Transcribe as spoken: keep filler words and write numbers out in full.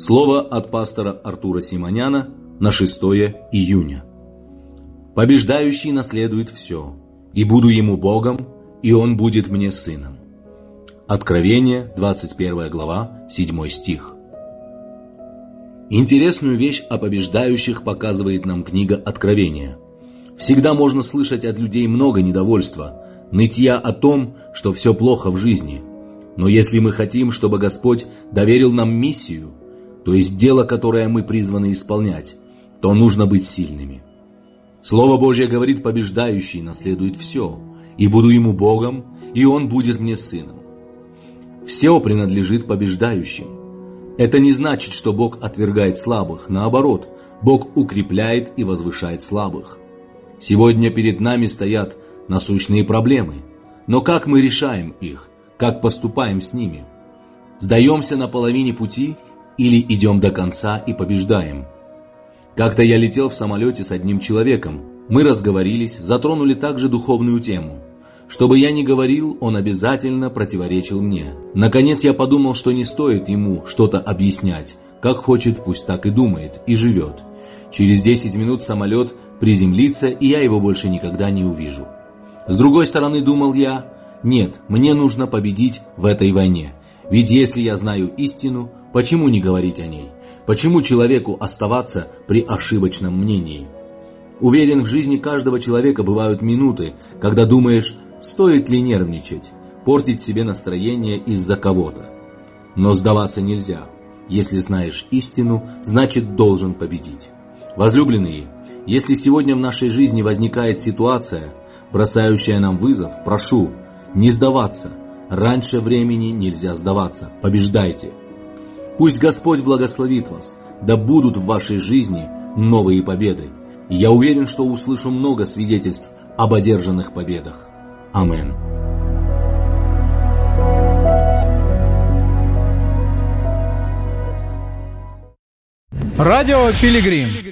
Слово от пастора Артура Симоняна на шестое июня. «Побеждающий наследует все, и буду ему Богом, и он будет мне сыном». Откровение, двадцать первая глава, седьмой стих. Интересную вещь о побеждающих показывает нам книга Откровения. Всегда можно слышать от людей много недовольства, нытья о том, что все плохо в жизни. Но если мы хотим, чтобы Господь доверил нам миссию, то есть дело, которое мы призваны исполнять, то нужно быть сильными. Слово Божье говорит: побеждающий наследует все, и буду ему Богом, и он будет мне сыном. Все принадлежит побеждающим. Это не значит, что Бог отвергает слабых, наоборот, Бог укрепляет и возвышает слабых. Сегодня перед нами стоят насущные проблемы, но как мы решаем их, как поступаем с ними? Сдаемся на половине пути или идем до конца и побеждаем? Как-то я летел в самолете с одним человеком. Мы разговорились, затронули также духовную тему. Что бы я ни говорил, он обязательно противоречил мне. Наконец я подумал, что не стоит ему что-то объяснять. Как хочет, пусть так и думает, и живет. Через десять минут самолет приземлится, и я его больше никогда не увижу. С другой стороны, думал я, нет, мне нужно победить в этой войне. Ведь если я знаю истину, почему не говорить о ней? Почему человеку оставаться при ошибочном мнении? Уверен, в жизни каждого человека бывают минуты, когда думаешь, стоит ли нервничать, портить себе настроение из-за кого-то. Но сдаваться нельзя. Если знаешь истину, значит должен победить. Возлюбленные, если сегодня в нашей жизни возникает ситуация, бросающая нам вызов, прошу, не сдаваться. Раньше времени нельзя сдаваться. Побеждайте. Пусть Господь благословит вас, да будут в вашей жизни новые победы. Я уверен, что услышу много свидетельств об одержанных победах. Аминь. Радио Пилигрим.